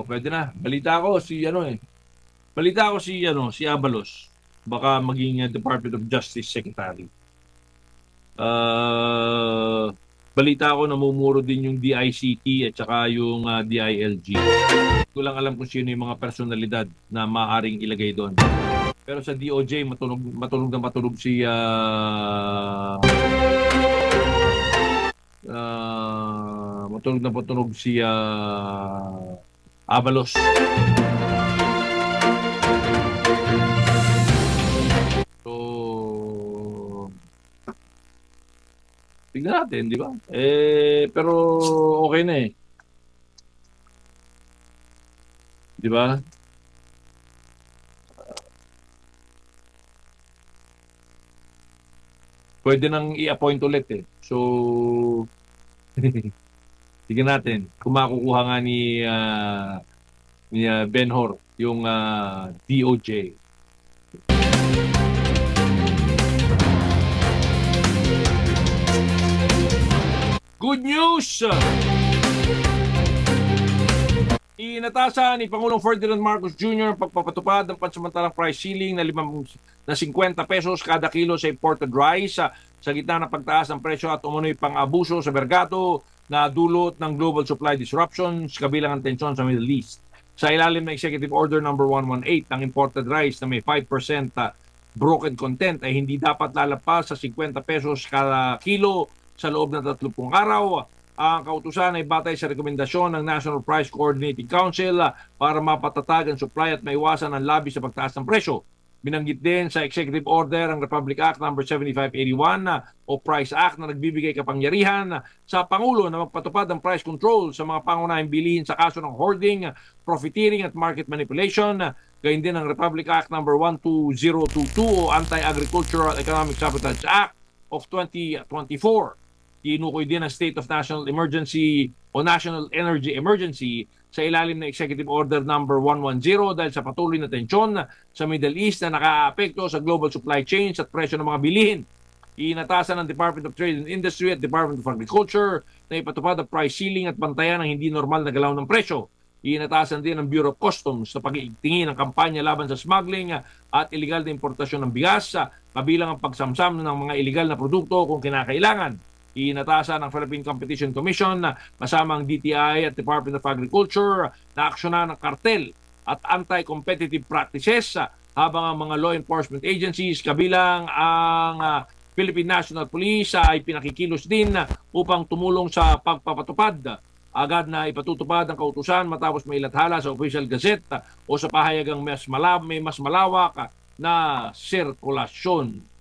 pwede na. Balita ko si Abalos. Baka maging Department of Justice Secretary. Balita ko namumuro din yung DICT at saka yung DILG. Hindi ko lang alam kung sino yung mga personalidad na maaaring ilagay doon. Pero sa DOJ, matulog na matulog si Abalos. So, tignan natin, di ba? Pero okay na eh. Di ba? Pwede nang i-appoint ulit eh. So, tignan natin kung makukuha nga ni Benhur yung DOJ. Good news! Inatasan ni Pangulong Ferdinand Marcos Jr. ang pagpapatupad ng pansamantalang price ceiling na 50 pesos kada kilo sa imported rice sa gitna ng pagtaas ng presyo at umunoy pang-abuso sa merkado na dulot ng global supply disruptions kabilang ang tensyon sa Middle East. Sa ilalim ng Executive Order No. 118, ang imported rice na may 5% broken content ay hindi dapat lalagpas sa 50 pesos kada kilo sa loob ng 30 araw. Ang kautusan ay batay sa rekomendasyon ng National Price Coordinating Council para mapatatag ang supply at maiwasan ang labis sa pagtaas ng presyo. Binanggit din sa Executive Order ang Republic Act No. 7581 o Price Act na nagbibigay kapangyarihan sa Pangulo na magpatupad ng price control sa mga pangunahing bilihin sa kaso ng hoarding, profiteering at market manipulation. Gayun din ang Republic Act No. 12022 o Anti-Agricultural Economic Sabotage Act of 2024. Tinukoy din ang State of National Emergency o National Energy Emergency sa ilalim ng Executive Order No. 110 dahil sa patuloy na tensyon sa Middle East na nakaapekto sa global supply chains at presyo ng mga bilihin. Inatasan ng Department of Trade and Industry at Department of Agriculture na ipatupad ang price ceiling at bantayan ang hindi normal na galaw ng presyo. Inatasan din ng Bureau of Customs sa pag-itingin ng kampanya laban sa smuggling at iligal na importasyon ng bigas, kabilang ang pagsamsam ng mga iligal na produkto kung kinakailangan. Inatasan ng Philippine Competition Commission na kasama ang DTI at Department of Agriculture na aksyonan ng kartel at anti-competitive practices habang ang mga law enforcement agencies kabilang ang Philippine National Police ay pinakikilos din upang tumulong sa pagpapatupad. Agad na ipatutupad ang kautusan matapos may ilathala sa Official Gazette o sa pahayagang may mas malawak na sirkulasyon.